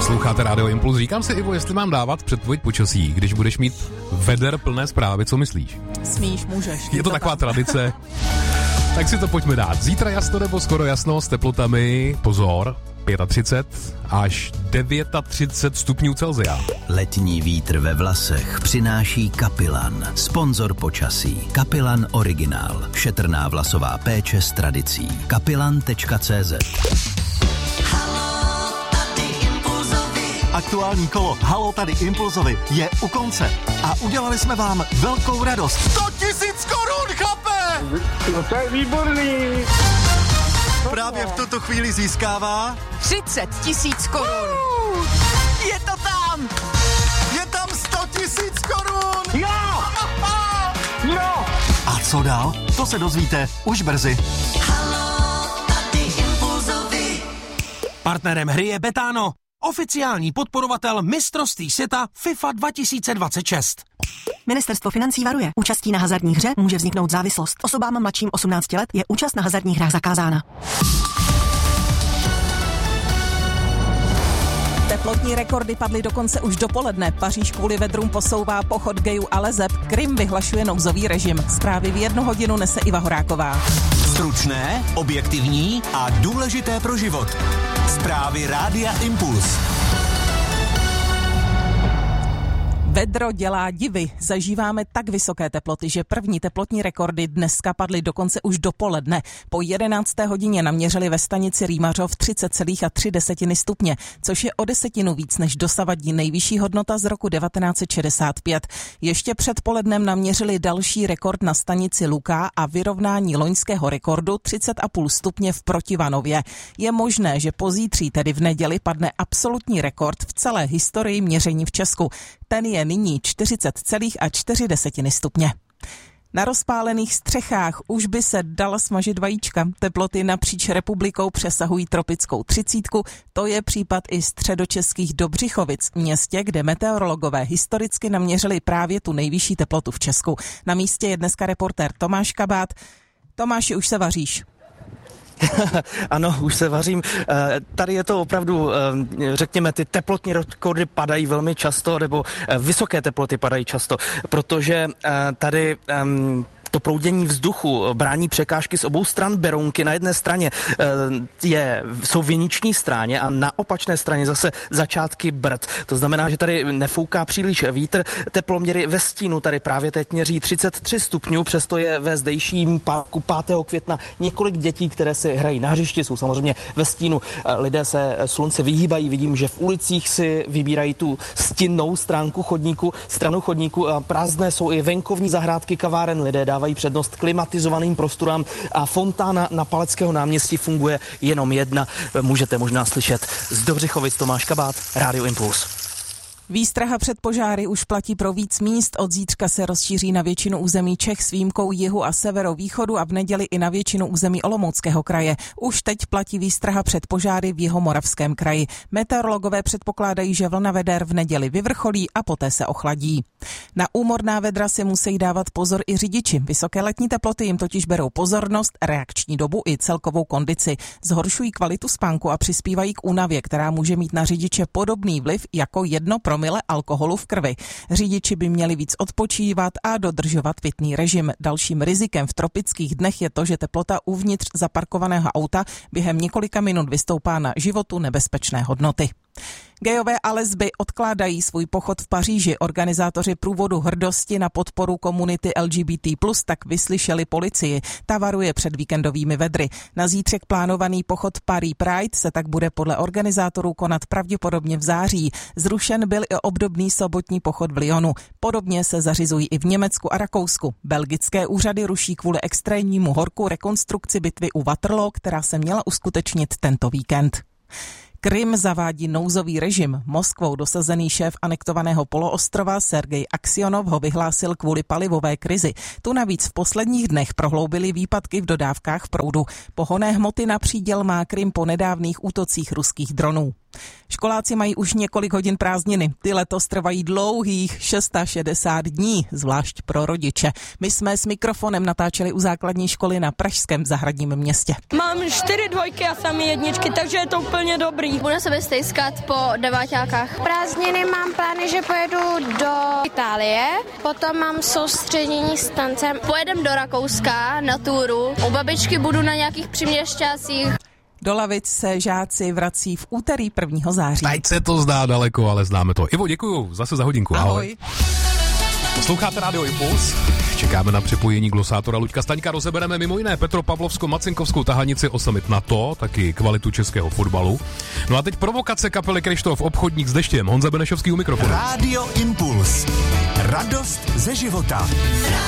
Posloucháte Rádio Impuls. Říkám si, Ivo, jestli mám dávat předpověď počasí, když budeš mít veder plné zprávy, co myslíš? Smíš, můžeš. Je to taková tradice. Tak si to pojďme dát. Zítra jasno nebo skoro jasno s teplotami, pozor, 35 až 39 stupňů Celsia. Letní vítr ve vlasech přináší Kapilan, sponzor počasí. Kapilan Originál, šetrná vlasová péče s tradicí. Kapilan.cz. Aktuální kolo Halo tady Impulzovi je u konce a udělali jsme vám velkou radost. 100 000 korun, chlape! No to je výborný! Právě v tuto chvíli získává 30 000 korun! Je to tam! Je tam 100 000 korun! Jo! Jo! A co dál? To se dozvíte už brzy. Partnerem hry je Betano, oficiální podporovatel mistrovství světa FIFA 2026. Ministerstvo financí varuje. Účastí na hazardní hře může vzniknout závislost. Osobám mladším 18 let je účast na hazardních hrách zakázána. Teplotní rekordy padly dokonce už dopoledne. Paříž kvůli vedrům posouvá pochod gejů a leseb. Krym vyhlašuje nouzový režim. Zprávy v 1 hodinu nese Iva Horáková. Stručné, objektivní a důležité pro život. Zprávy Rádia Impuls. Vedro dělá divy. Zažíváme tak vysoké teploty, že první teplotní rekordy dneska padly dokonce už dopoledne. Po 11. hodině naměřili ve stanici Rýmařov 30,3 stupně, což je o 10 víc než dosavadní nejvyšší hodnota z roku 1965. Ještě před polednem naměřili další rekord na stanici Luká a vyrovnání loňského rekordu 30,5 stupně v Protivanově. Je možné, že pozítří, tedy v neděli, padne absolutní rekord v celé historii měření v Česku. Ten je nyní 40,4 stupně. Na rozpálených střechách už by se dala smažit vajíčka. Teploty napříč republikou přesahují tropickou 30. To je případ i středočeských Dobřichovic, městě, kde meteorologové historicky naměřili právě tu nejvyšší teplotu v Česku. Na místě je dneska reportér Tomáš Kabát. Tomáši, už se vaříš? Ano, už se vařím. Tady je to opravdu, řekněme, ty teplotní rekordy padají velmi často, nebo vysoké teploty padají často, protože tady to proudění vzduchu brání překážky z obou stran Berounky. Na jedné straně jsou viniční stráně a na opačné straně zase začátky Brd. To znamená, že tady nefouká příliš vítr. Teploměry ve stínu tady právě teď měří 33 stupňů, přesto je ve zdejším parku 5. května několik dětí, které si hrají na hřišti, jsou samozřejmě ve stínu. Lidé se slunce vyhýbají, vidím, že v ulicích si vybírají tu stinnou stranu chodníku. Prázdné jsou i venkovní zahrádky kaváren, lidé dávají přednost klimatizovaným prostorám a fontána na Paleckého náměstí funguje jenom jedna. Můžete možná slyšet z Dobřichovic. Tomáš Kabát, Rádio Impuls. Výstraha před požáry už platí pro víc míst. Od zítřka se rozšíří na většinu území Čech s výjimkou jihu a severovýchodu a v neděli i na většinu území Olomouckého kraje. Už teď platí výstraha před požáry v Jihomoravském kraji. Meteorologové předpokládají, že vlna veder v neděli vyvrcholí a poté se ochladí. Na úmorná vedra si musí dávat pozor i řidiči. Vysoké letní teploty jim totiž berou pozornost, reakční dobu i celkovou kondici. Zhoršují kvalitu spánku a přispívají k únavě, která může mít na řidiče podobný vliv jako 1 promile alkoholu v krvi. Řidiči by měli víc odpočívat a dodržovat pitný režim. Dalším rizikem v tropických dnech je to, že teplota uvnitř zaparkovaného auta během několika minut vystoupá na životu nebezpečné hodnoty. Gejové a lesby odkládají svůj pochod v Paříži. Organizátoři průvodu hrdosti na podporu komunity LGBT+, tak vyslyšeli policii. Ta varuje před víkendovými vedry. Na zítřek plánovaný pochod Paris Pride se tak bude podle organizátorů konat pravděpodobně v září. Zrušen byl i obdobný sobotní pochod v Lyonu. Podobně se zařizují i v Německu a Rakousku. Belgické úřady ruší kvůli extrémnímu horku rekonstrukci bitvy u Waterloo, která se měla uskutečnit tento víkend. Krym zavádí nouzový režim. Moskvou dosazený šéf anektovaného poloostrova Sergej Aksionov ho vyhlásil kvůli palivové krizi. Tu navíc v posledních dnech prohloubily výpadky v dodávkách proudu. Pohonné hmoty na příděl má Krym po nedávných útocích ruských dronů. Školáci mají už několik hodin prázdniny. Ty letos trvají dlouhých 660 dní, zvlášť pro rodiče. My jsme s mikrofonem natáčeli u základní školy na pražském Zahradním městě. Mám 4 dvojky a samé jedničky, takže je to úplně dobrý. Budu se stejskat po deváťákách. Prázdniny mám plány, že pojedu do Itálie, potom mám soustředění s tancem. Pojedem do Rakouska na túru. U babičky budu na nějakých příměšťácích. Do lavic se žáci vrací v úterý 1. září. Teď se to zdá daleko, ale známe to. Ivo, děkuju zase za hodinku. Ahoj. Posloucháte Rádio Impuls? Čekáme na připojení glosátora Luďka Staňka. Rozebereme mimo jiné Petropavlovsko-Macinkovskou tahanici o summit NATO, taky kvalitu českého fotbalu. No a teď provokace kapely Kryštof, obchodník s deštěm. Honza Benešovský u mikrofonu. Rádio Impuls. Radost ze života.